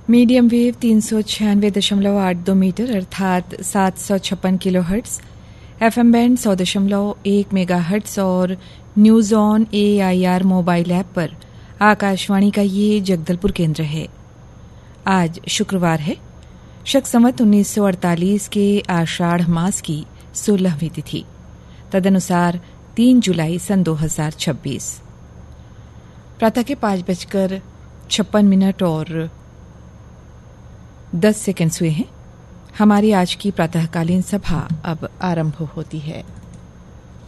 Medium wave 396.82 metre अर्थात 756 kilohertz, FM band 100.1 megahertz और news on AIR mobile app पर आकाशवाणी का ये जगदलपुर केंद्र है। आज शुक्रवार है, शक संवत 1948 के आषाढ़ मास की 16वीं तिथि, तदनुसार 3 जुलाई सन 2026। प्रातः के 5:56 और 10 सेकंड हुए हैं। हमारी आज की प्रातःकालीन सभा अब आरंभ होती है।